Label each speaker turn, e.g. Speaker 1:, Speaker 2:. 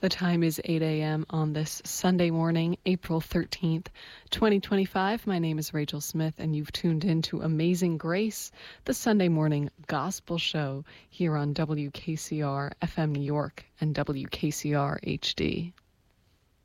Speaker 1: The time is 8 a.m. on this Sunday morning, April 13th, 2025. My name is Rachel Smith, and you've tuned in to Amazing Grace, the Sunday morning gospel show here on WKCR FM New York and WKCR HD.